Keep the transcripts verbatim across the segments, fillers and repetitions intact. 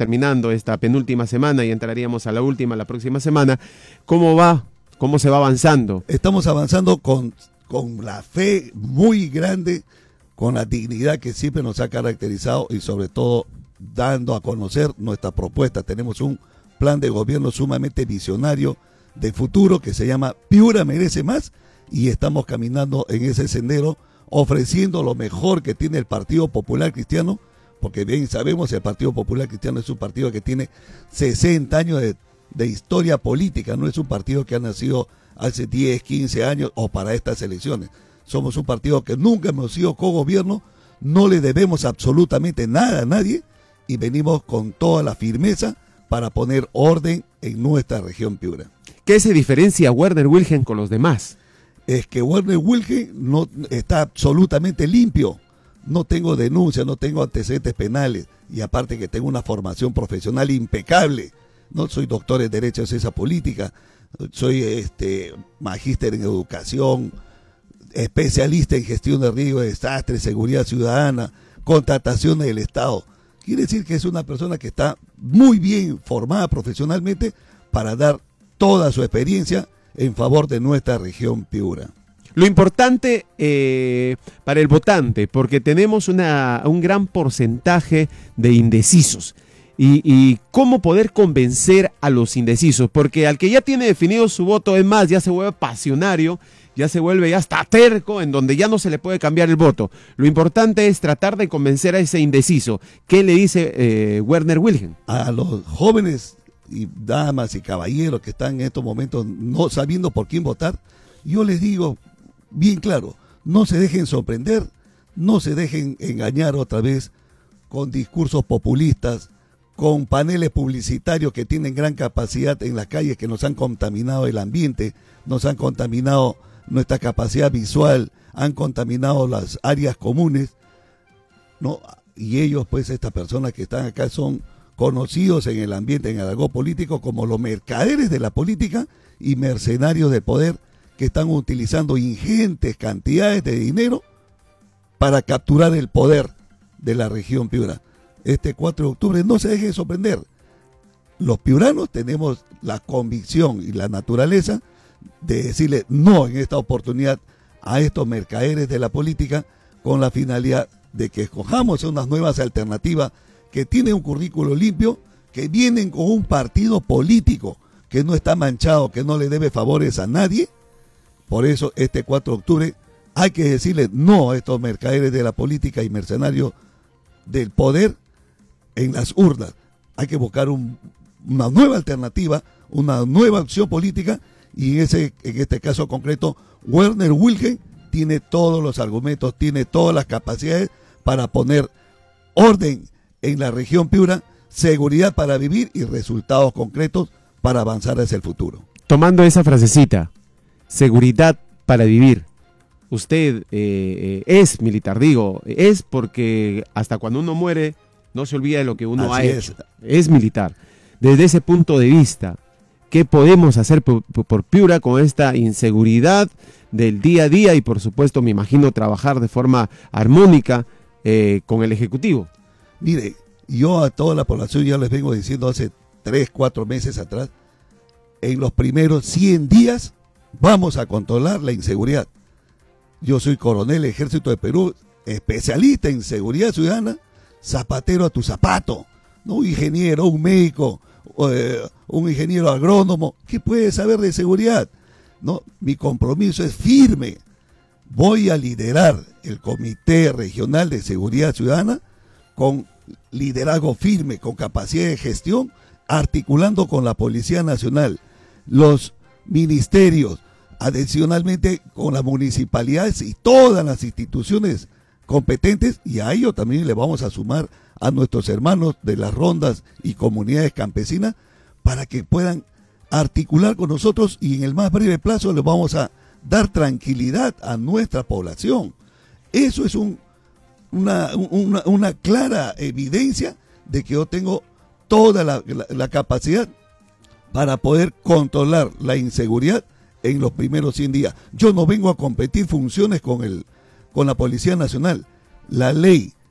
terminando esta penúltima semana y entraríamos a la última la próxima semana. ¿Cómo va? ¿Cómo se va avanzando? Estamos avanzando con, con la fe muy grande, con la dignidad que siempre nos ha caracterizado y sobre todo dando a conocer nuestra propuesta. Tenemos un plan de gobierno sumamente visionario de futuro que se llama Piura Merece Más, y estamos caminando en ese sendero ofreciendo lo mejor que tiene el Partido Popular Cristiano, porque bien sabemos el Partido Popular Cristiano es un partido que tiene sesenta años de, de historia política, no es un partido que ha nacido hace diez, quince años o para estas elecciones. Somos un partido que nunca hemos sido cogobierno, no le debemos absolutamente nada a nadie y venimos con toda la firmeza para poner orden en nuestra región Piura. ¿Qué se diferencia Werner Wilgen con los demás? Es que Werner Wilgen no está absolutamente limpio. No tengo denuncia, no tengo antecedentes penales y aparte que tengo una formación profesional impecable. No soy doctor en Derecho y Ciencia Política, soy este magíster en Educación, especialista en gestión de riesgo de desastre, seguridad ciudadana, contratación del Estado. Quiere decir que es una persona que está muy bien formada profesionalmente para dar toda su experiencia en favor de nuestra región Piura. Lo importante eh, para el votante, porque tenemos una, un gran porcentaje de indecisos. Y, y cómo poder convencer a los indecisos, porque al que ya tiene definido su voto, es más, ya se vuelve pasionario, ya se vuelve ya hasta terco, en donde ya no se le puede cambiar el voto. Lo importante es tratar de convencer a ese indeciso. ¿Qué le dice eh, Werner Wilgen? A los jóvenes y damas y caballeros que están en estos momentos no sabiendo por quién votar, yo les digo bien claro, no se dejen sorprender, no se dejen engañar otra vez con discursos populistas, con paneles publicitarios que tienen gran capacidad en las calles, que nos han contaminado el ambiente, nos han contaminado nuestra capacidad visual, han contaminado las áreas comunes, ¿no? Y ellos, pues, estas personas que están acá son conocidos en el ambiente, en el argot político, como los mercaderes de la política y mercenarios del poder, que están utilizando ingentes cantidades de dinero para capturar el poder de la región Piura. Este cuatro de octubre no se dejen sorprender. Los piuranos tenemos la convicción y la naturaleza de decirle no en esta oportunidad a estos mercaderes de la política, con la finalidad de que escojamos unas nuevas alternativas que tienen un currículo limpio, que vienen con un partido político que no está manchado, que no le debe favores a nadie. Por eso este cuatro de octubre hay que decirle no a estos mercaderes de la política y mercenarios del poder en las urnas. Hay que buscar un, una nueva alternativa, una nueva opción política, y en, ese, en este caso concreto, Werner Wilgen tiene todos los argumentos, tiene todas las capacidades para poner orden en la región Piura, seguridad para vivir y resultados concretos para avanzar hacia el futuro. Tomando esa frasecita, seguridad para vivir. Usted eh, es militar, digo, es porque hasta cuando uno muere no se olvida de lo que uno Así ha es. hecho. Es militar. Desde ese punto de vista, ¿qué podemos hacer por, por Piura con esta inseguridad del día a día? Y por supuesto, me imagino trabajar de forma armónica eh, con el Ejecutivo. Mire, yo a toda la población ya les vengo diciendo hace tres, cuatro meses atrás, en los primeros cien días vamos a controlar la inseguridad. Yo soy coronel del Ejército de Perú, especialista en seguridad ciudadana, zapatero a tu zapato, no un ingeniero, un médico, eh, un ingeniero agrónomo, ¿qué puede saber de seguridad? No, mi compromiso es firme. Voy a liderar el Comité Regional de Seguridad Ciudadana con liderazgo firme, con capacidad de gestión, articulando con la Policía Nacional, los ministerios, adicionalmente con las municipalidades y todas las instituciones competentes, y a ello también le vamos a sumar a nuestros hermanos de las rondas y comunidades campesinas para que puedan articular con nosotros, y en el más breve plazo les vamos a dar tranquilidad a nuestra población. Eso es un, una, una, una clara evidencia de que yo tengo toda la, la, la capacidad para poder controlar la inseguridad en los primeros cien días. Yo no vengo a competir funciones con el con la Policía Nacional. La ley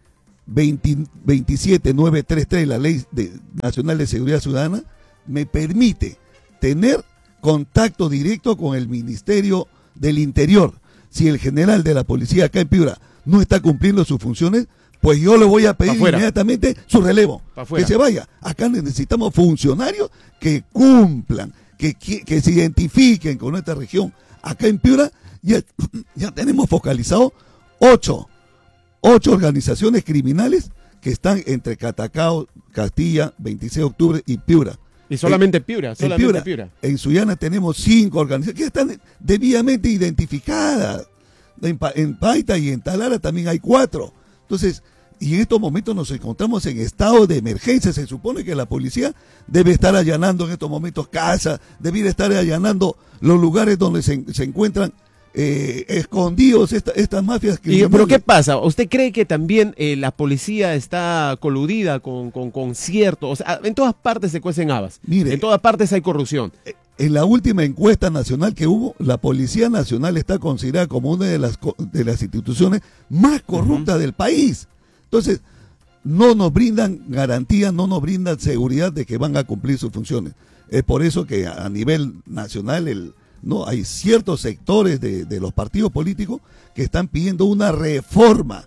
veinte, veintisiete mil novecientos treinta y tres, la Ley de, Nacional de Seguridad Ciudadana, me permite tener contacto directo con el Ministerio del Interior. Si el general de la policía acá en Piura no está cumpliendo sus funciones, pues yo le voy a pedir inmediatamente su relevo, que se vaya. Acá necesitamos funcionarios que cumplan, que, que, que se identifiquen con nuestra región. Acá en Piura ya, ya tenemos focalizado ocho, ocho organizaciones criminales que están entre Catacao, Castilla, veintiséis de octubre y Piura. Y solamente en, Piura, solamente en Piura. Piura. En Sullana tenemos cinco organizaciones que están debidamente identificadas. En, en Paita y en Talara también hay cuatro. Entonces, y en estos momentos nos encontramos en estado de emergencia. Se supone que la policía debe estar allanando en estos momentos casas, debe estar allanando los lugares donde se, se encuentran eh, escondidos esta, estas mafias criminales. ¿Pero qué pasa? ¿Usted cree que también eh, la policía está coludida con, con, con cierto? O sea, en todas partes se cuecen habas. Mire, en todas partes hay corrupción. En la última encuesta nacional que hubo, la Policía Nacional está considerada como una de las, de las instituciones más corruptas uh-huh. del país. Entonces, no nos brindan garantía, no nos brindan seguridad de que van a cumplir sus funciones. Es por eso que a nivel nacional el, no hay ciertos sectores de, de los partidos políticos que están pidiendo una reforma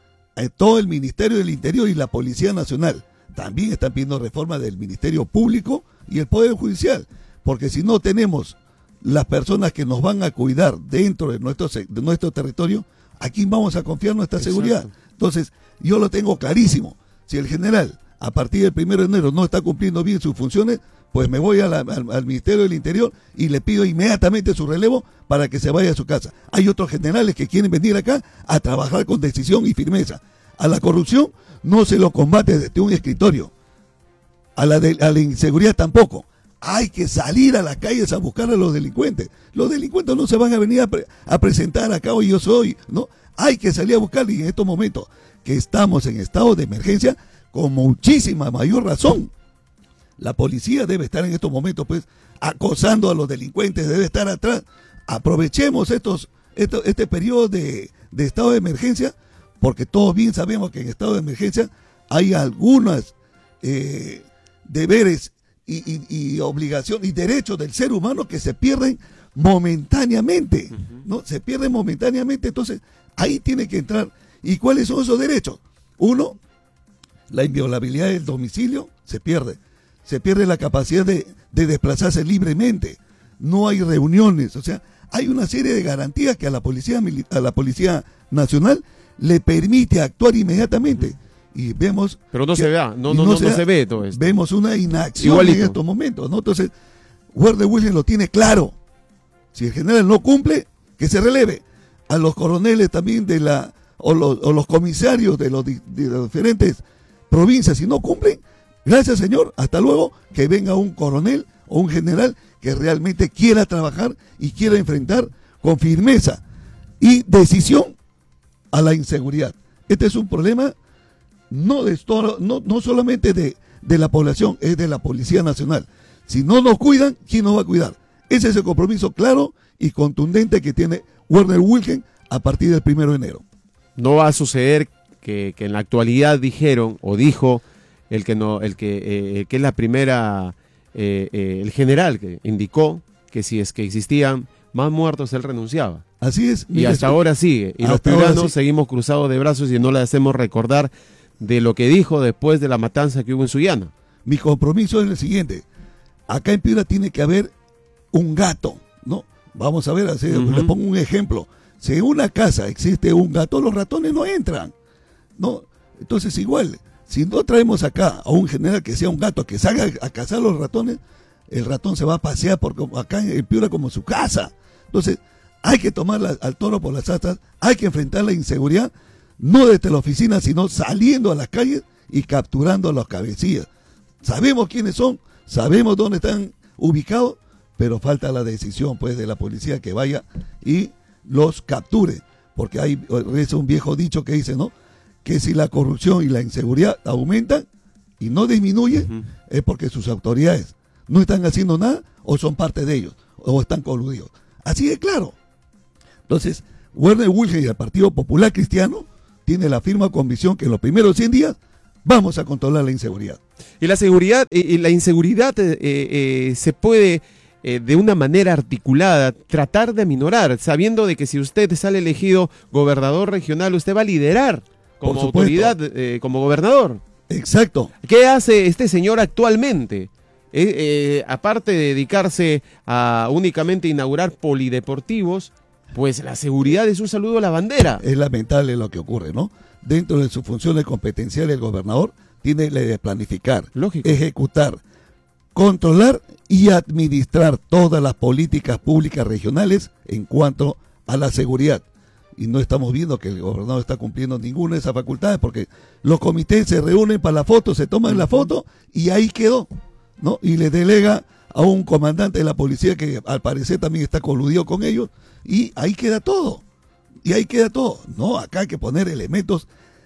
en todo el Ministerio del Interior y la Policía Nacional. También están pidiendo reforma del Ministerio Público y el Poder Judicial, porque si no tenemos las personas que nos van a cuidar dentro de nuestro, de nuestro territorio, ¿a quién vamos a confiar nuestra Exacto. seguridad? Entonces, yo lo tengo clarísimo. Si el general, a partir del primero de enero, no está cumpliendo bien sus funciones, pues me voy a la, al, al Ministerio del Interior y le pido inmediatamente su relevo para que se vaya a su casa. Hay otros generales que quieren venir acá a trabajar con decisión y firmeza. A la corrupción no se lo combate desde un escritorio. A la, de, a la inseguridad tampoco. Hay que salir a las calles a buscar a los delincuentes. Los delincuentes no se van a venir a, pre, a presentar acá hoy yo soy, ¿no? Hay que salir a buscar, y en estos momentos que estamos en estado de emergencia, con muchísima mayor razón. La policía debe estar en estos momentos, pues, acosando a los delincuentes, debe estar atrás. Aprovechemos estos, estos este periodo de, de estado de emergencia, porque todos bien sabemos que en estado de emergencia hay algunos eh, deberes y, y, y obligación y derechos del ser humano que se pierden momentáneamente, ¿no? Se pierden momentáneamente, entonces ahí tiene que entrar. ¿Y cuáles son esos derechos? Uno, la inviolabilidad del domicilio se pierde. Se pierde la capacidad de, de desplazarse libremente. No hay reuniones, o sea, hay una serie de garantías que a la policía, a la Policía Nacional le permite actuar inmediatamente. Y vemos... Pero no que, se ve, no, no, no, se, no se ve todo esto. Vemos una inacción Igualito. en estos momentos, ¿no? Entonces, Werner Wilhelm lo tiene claro. Si el general no cumple, que se releve. A los coroneles también de la... o los, o los comisarios de, los, de las diferentes provincias, si no cumplen, gracias señor, hasta luego, que venga un coronel o un general que realmente quiera trabajar y quiera enfrentar con firmeza y decisión a la inseguridad. Este es un problema no, de todo, no, no solamente de, de la población, es de la Policía Nacional. Si no nos cuidan, ¿quién nos va a cuidar? Ese es el compromiso claro y contundente que tiene Werner Wilhelm a partir del primero de enero. No va a suceder que, que en la actualidad dijeron o dijo el que no, el que, eh, que es la primera, eh, eh, el general que indicó que si es que existían más muertos él renunciaba. Así es. Y hasta ahora sigue. Y los piuranos sí. seguimos cruzados de brazos y no le hacemos recordar de lo que dijo después de la matanza que hubo en Sullana. Mi compromiso es el siguiente. Acá en Piura tiene que haber un gato, ¿no? Vamos a ver, así, uh-huh. le pongo un ejemplo. Si en una casa existe un gato, los ratones no entran, ¿no? Entonces igual, si no traemos acá a un general que sea un gato, que salga a cazar los ratones, el ratón se va a pasear por acá en Piura como su casa. Entonces, hay que tomar la, al toro por las astas, hay que enfrentar la inseguridad, no desde la oficina, sino saliendo a las calles y capturando a los cabecillas. Sabemos quiénes son, sabemos dónde están ubicados, pero falta la decisión, pues, de la policía que vaya y los capture, porque hay es un viejo dicho que dice, ¿no? Que si la corrupción y la inseguridad aumentan y no disminuyen, uh-huh. es porque sus autoridades no están haciendo nada o son parte de ellos o están coludidos. Así de claro. Entonces, Werner Wilhelm y el Partido Popular Cristiano tiene la firme convicción que en los primeros cien días vamos a controlar la inseguridad. Y la seguridad y la inseguridad eh, eh, se puede eh, de una manera articulada tratar de aminorar, sabiendo de que si usted sale elegido gobernador regional, usted va a liderar como autoridad, eh, como gobernador. Exacto. ¿Qué hace este señor actualmente? Eh, eh, aparte de dedicarse a únicamente inaugurar polideportivos, pues la seguridad es un saludo a la bandera. Es lamentable lo que ocurre, ¿no? Dentro de sus funciones competenciales, el gobernador tiene la de planificar, Lógico. ejecutar, controlar y administrar todas las políticas públicas regionales en cuanto a la seguridad. Y no estamos viendo que el gobernador está cumpliendo ninguna de esas facultades, porque los comités se reúnen para la foto, se toman la foto y ahí quedó, ¿no? Y le delega a un comandante de la policía que al parecer también está coludido con ellos, y ahí queda todo. Y ahí queda todo. No, acá hay que poner elementos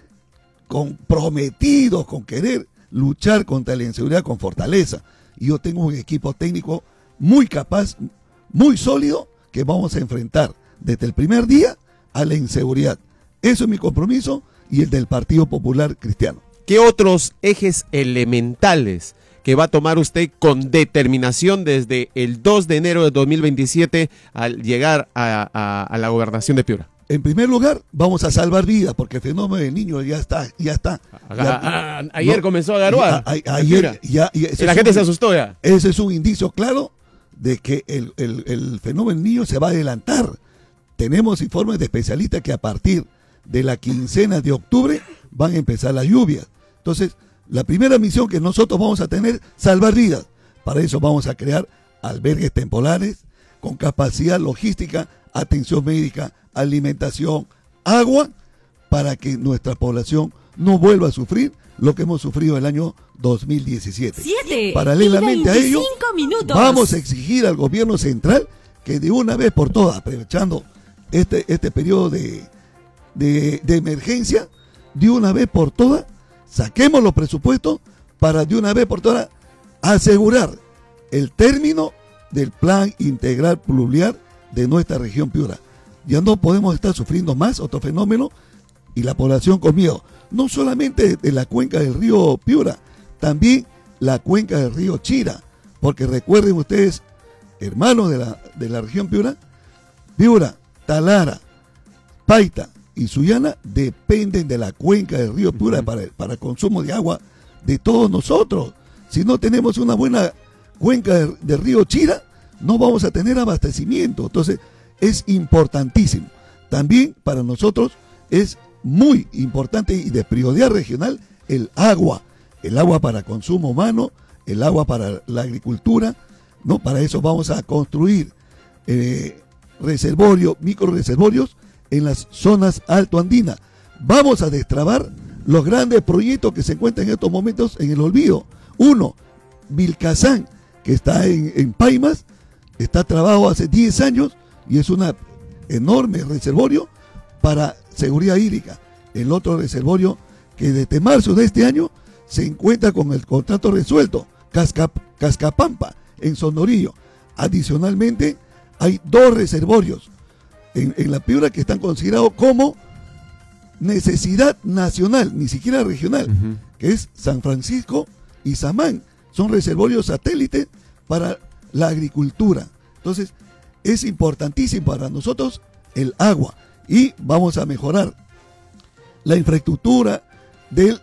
comprometidos con querer luchar contra la inseguridad con fortaleza. Y yo tengo un equipo técnico muy capaz, muy sólido, que vamos a enfrentar desde el primer día a la inseguridad. Eso es mi compromiso y el del Partido Popular Cristiano. ¿Qué otros ejes elementales que va a tomar usted con determinación desde el dos de enero de dos mil veintisiete al llegar a, a, a la gobernación de Piura? En primer lugar, vamos a salvar vidas, porque el fenómeno del niño ya está, ya está. Ya, a, a, ayer no, comenzó a garuar. A, a, ayer, ya, y la gente un, se asustó ya. Ese es un indicio claro de que el, el, el fenómeno del niño se va a adelantar. Tenemos informes de especialistas que a partir de la quincena de octubre van a empezar las lluvias. Entonces, la primera misión que nosotros vamos a tener, salvar vidas. Para eso vamos a crear albergues temporales con capacidad logística, atención médica, alimentación, agua, para que nuestra población no vuelva a sufrir lo que hemos sufrido el año dos mil diecisiete. Siete Paralelamente a ello, minutos. Vamos a exigir al gobierno central que de una vez por todas, aprovechando este, este periodo de, de, de emergencia, de una vez por todas, saquemos los presupuestos para de una vez por todas asegurar el término del plan integral pluvial de nuestra región Piura. Ya no podemos estar sufriendo más otro fenómeno y la población con miedo. No solamente de la cuenca del río Piura, también la cuenca del río Chira. Porque recuerden ustedes, hermanos de la, de la región Piura, Piura, Talara, Paita y Sullana dependen de la cuenca del río Piura uh-huh. para, para el consumo de agua de todos nosotros. Si no tenemos una buena cuenca del, del río Chira, no vamos a tener abastecimiento. Entonces, es importantísimo. También para nosotros es muy importante y de prioridad regional el agua. El agua para consumo humano, el agua para la agricultura, ¿no? Para eso vamos a construir eh, reservorios, micro reservorios en las zonas altoandinas. Vamos a destrabar los grandes proyectos que se encuentran en estos momentos en el olvido. Uno, Vilcazán, que está en, en Paimas, está trabado hace diez años y es un enorme reservorio para seguridad hídrica. El otro reservorio que desde marzo de este año se encuentra con el contrato resuelto, Casca, Cascapampa, en Sonorillo. Adicionalmente, hay dos reservorios en, en la Piura que están considerados como necesidad nacional, ni siquiera regional, uh-huh. que es San Francisco y Samán. Son reservorios satélites para la agricultura. Entonces, es importantísimo para nosotros el agua y vamos a mejorar la infraestructura del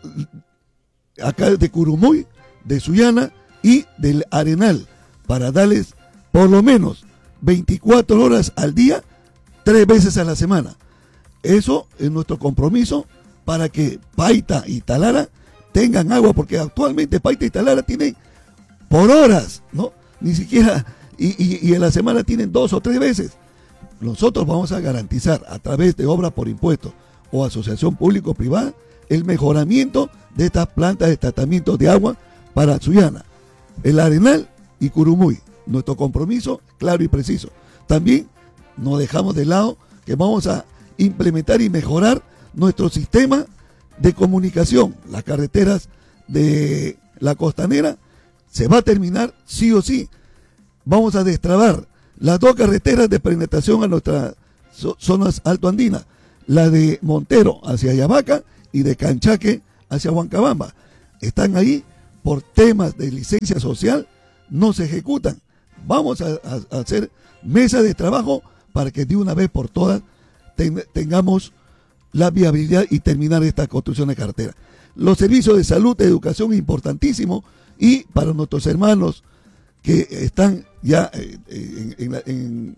acá de Curumuy, de Sullana y del Arenal para darles por lo menos veinticuatro horas al día, tres veces a la semana. Eso es nuestro compromiso para que Paita y Talara tengan agua, porque actualmente Paita y Talara tienen por horas, ¿no? Ni siquiera, y, y, y en la semana tienen dos o tres veces. Nosotros vamos a garantizar a través de obra por impuesto o asociación público-privada el mejoramiento de estas plantas de tratamiento de agua para Sullana, el Arenal y Curumuy. Nuestro compromiso claro y preciso. También no dejamos de lado que vamos a implementar y mejorar nuestro sistema de comunicación. Las carreteras de la costanera se va a terminar sí o sí. Vamos a destrabar las dos carreteras de penetración a nuestras zonas altoandinas, la de Montero hacia Ayabaca y de Canchaque hacia Huancabamba. Están ahí por temas de licencia social, no se ejecutan. Vamos a, a, a hacer mesa de trabajo para que de una vez por todas ten, tengamos la viabilidad y terminar esta construcción de carretera. Los servicios de salud, de educación, importantísimo, y para nuestros hermanos que están ya eh, en, en, en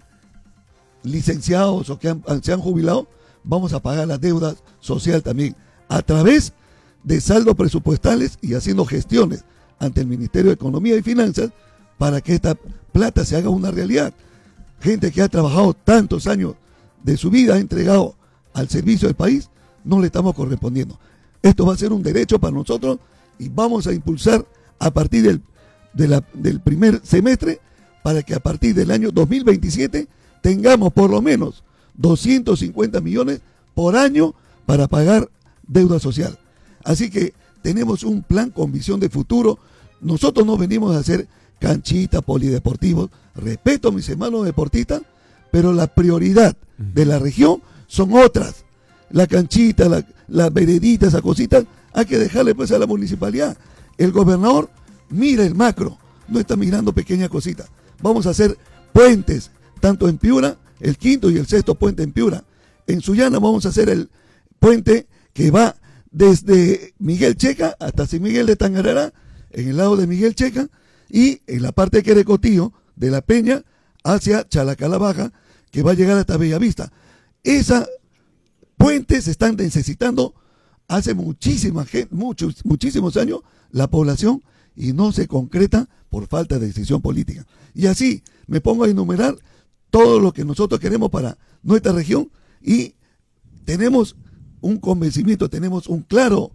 licenciados o que han, se han jubilado, vamos a pagar las deudas social también a través de saldos presupuestales y haciendo gestiones ante el Ministerio de Economía y Finanzas para que esta plata se haga una realidad. Gente que ha trabajado tantos años de su vida, ha entregado al servicio del país, no le estamos correspondiendo. Esto va a ser un derecho para nosotros y vamos a impulsar a partir del, de la, del primer semestre para que a partir del año dos mil veintisiete tengamos por lo menos doscientos cincuenta millones por año para pagar deuda social. Así que tenemos un plan con visión de futuro. Nosotros no venimos a hacer canchitas, polideportivos. Respeto a mis hermanos deportistas, pero la prioridad de la región son otras. La canchita, la, las vereditas, esas cositas, hay que dejarle pues a la municipalidad. El gobernador mira el macro, no está mirando pequeñas cositas. Vamos a hacer puentes, tanto en Piura, el quinto y el sexto puente en Piura. En Sullana vamos a hacer el puente que va desde Miguel Checa hasta San Miguel de Tangarara, en el lado de Miguel Checa, y en la parte de Querecotío, de La Peña, hacia Chalacala Baja, que va a llegar hasta Bellavista. Esos puentes se están necesitando hace muchísima gente, muchos, muchísimos años la población, y no se concreta por falta de decisión política. Y así me pongo a enumerar todo lo que nosotros queremos para nuestra región, y tenemos un convencimiento, tenemos un claro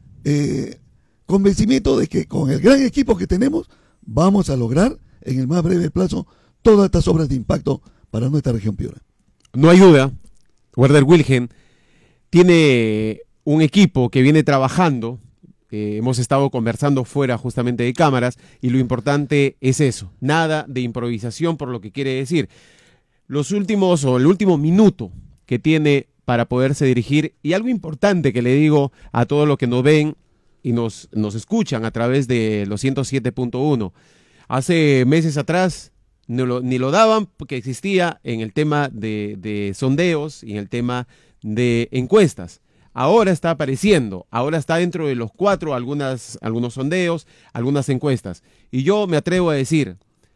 eh, convencimiento de que con el gran equipo que tenemos vamos a lograr en el más breve plazo todas estas obras de impacto para nuestra región Piura. No hay duda, Werder Wilhelm tiene un equipo que viene trabajando, eh, hemos estado conversando fuera justamente de cámaras, y lo importante es eso, nada de improvisación, por lo que quiere decir los últimos o el último minuto que tiene para poderse dirigir. Y algo importante que le digo a todos los que nos ven y nos, nos escuchan a través de los ciento siete punto uno, hace meses atrás no lo, ni lo daban porque existía en el tema de, de sondeos y en el tema de encuestas. Ahora está apareciendo, ahora está dentro de los cuatro algunas, algunos sondeos, algunas encuestas. Y yo me atrevo a decir,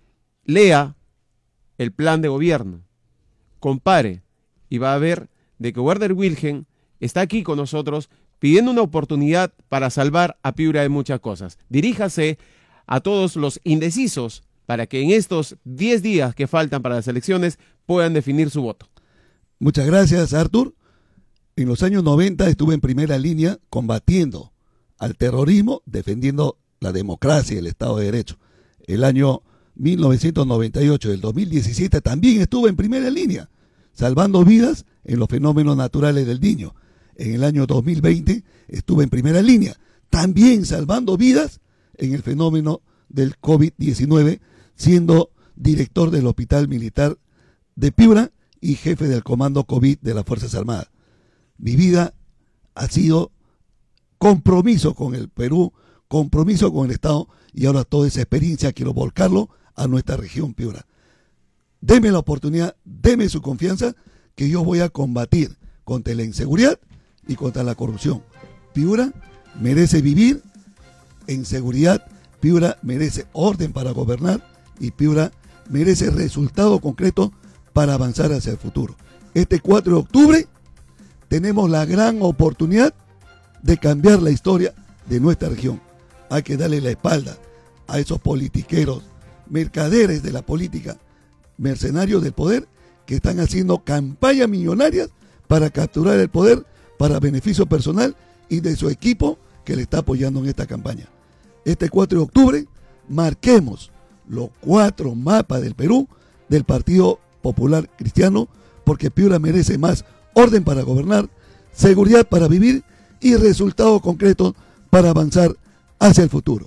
lea el plan de gobierno, compare, y va a ver de que Werder Wilhelm está aquí con nosotros pidiendo una oportunidad para salvar a Piura de muchas cosas. Diríjase a todos los indecisos para que en estos diez días que faltan para las elecciones puedan definir su voto. Muchas gracias, Artur. En los años noventa estuve en primera línea combatiendo al terrorismo, defendiendo la democracia y el Estado de Derecho. El año mil novecientos noventa y ocho, del dos mil diecisiete, también estuve en primera línea, salvando vidas en los fenómenos naturales del Niño. En el año dos mil veinte estuve en primera línea, también salvando vidas en el fenómeno del COVID diecinueve, siendo director del Hospital Militar de Piura y jefe del Comando COVID de las Fuerzas Armadas. Mi vida ha sido compromiso con el Perú, compromiso con el Estado, y ahora toda esa experiencia quiero volcarlo a nuestra región Piura. Deme la oportunidad, deme su confianza, que yo voy a combatir contra la inseguridad y contra la corrupción. Piura merece vivir en seguridad, Piura merece orden para gobernar, y Piura merece resultado concreto para avanzar hacia el futuro. Este cuatro de octubre tenemos la gran oportunidad de cambiar la historia de nuestra región. Hay que darle la espalda a esos politiqueros, mercaderes de la política, mercenarios del poder, que están haciendo campañas millonarias para capturar el poder para beneficio personal y de su equipo que le está apoyando en esta campaña. Este cuatro de octubre marquemos los cuatro mapas del Perú del Partido Popular Cristiano, porque Piura merece más orden para gobernar, seguridad para vivir y resultados concretos para avanzar hacia el futuro.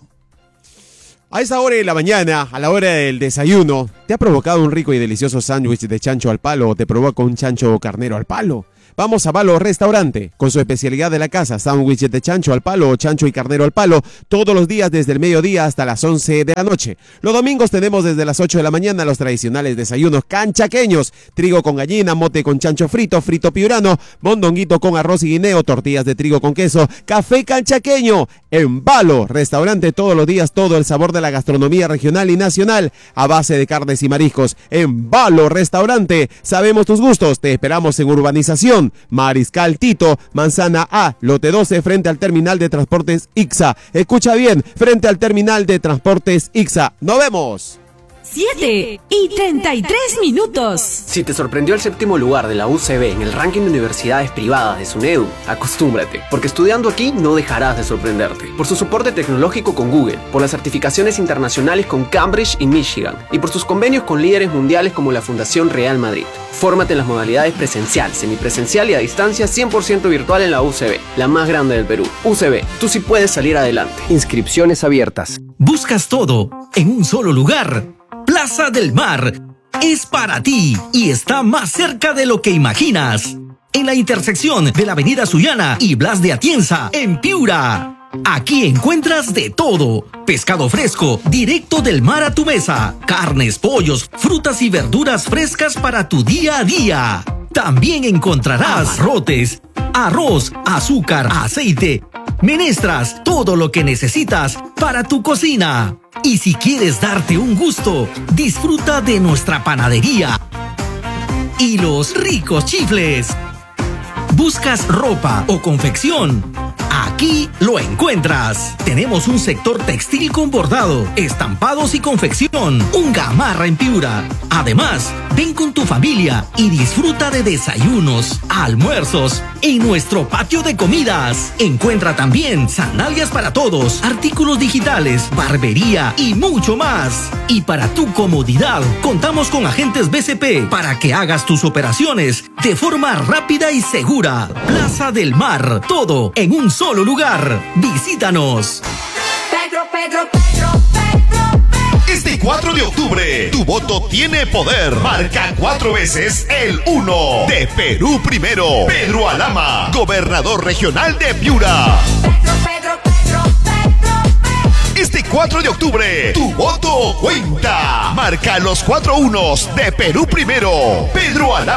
A esa hora de la mañana, a la hora del desayuno, ¿te ha provocado un rico y delicioso sándwich de chancho al palo o te provoca un chancho carnero al palo? Vamos a Balo Restaurante, con su especialidad de la casa, sándwiches de chancho al palo o chancho y carnero al palo, todos los días desde el mediodía hasta las once de la noche. Los domingos tenemos desde las ocho de la mañana los tradicionales desayunos canchaqueños, trigo con gallina, mote con chancho frito, frito piurano, mondonguito con arroz y guineo, tortillas de trigo con queso, café canchaqueño. En Balo Restaurante, todos los días todo el sabor de la gastronomía regional y nacional a base de carnes y mariscos. En Balo Restaurante, sabemos tus gustos, te esperamos en Urbanización Mariscal Tito, Manzana A, lote doce, frente al terminal de transportes I X A. Escucha bien, frente al terminal de transportes I X A. ¡Nos vemos! siete y treinta y tres minutos. Si te sorprendió el séptimo lugar de la U C B en el ranking de universidades privadas de SUNEDU, acostúmbrate, porque estudiando aquí no dejarás de sorprenderte. Por su soporte tecnológico con Google, por las certificaciones internacionales con Cambridge y Michigan, y por sus convenios con líderes mundiales como la Fundación Real Madrid. Fórmate en las modalidades presencial, semipresencial y a distancia cien por ciento virtual en la U C B, la más grande del Perú. U C B, tú sí puedes salir adelante. Inscripciones abiertas. Buscas todo en un solo lugar. Plaza del Mar es para ti y está más cerca de lo que imaginas. En la intersección de la avenida Sullana y Blas de Atienza, en Piura. Aquí encuentras de todo. Pescado fresco, directo del mar a tu mesa. Carnes, pollos, frutas y verduras frescas para tu día a día. También encontrarás abarrotes, arroz, azúcar, aceite, menestras, todo lo que necesitas para tu cocina. Y si quieres darte un gusto, disfruta de nuestra panadería y los ricos chifles. ¿Buscas ropa o confección? Aquí lo encuentras. Tenemos un sector textil con bordado, estampados y confección. Un Gamarra en Piura. Además, ven con tu familia y disfruta de desayunos, almuerzos en nuestro patio de comidas. Encuentra también sandalias para todos, artículos digitales, barbería y mucho más. Y para tu comodidad, contamos con agentes B C P para que hagas tus operaciones de forma rápida y segura. Plaza del Mar, todo en un solo lugar. Visítanos. Pedro, Pedro, Pedro, Pedro, Pedro. Este cuatro de octubre, tu voto tiene poder. Marca cuatro veces el uno. De Perú primero. Pedro Alama, gobernador regional de Piura. Pedro, Pedro, Pedro, Pedro, Pedro. Este cuatro de octubre, tu voto cuenta. Marca los cuatro unos de Perú primero. Pedro Alama.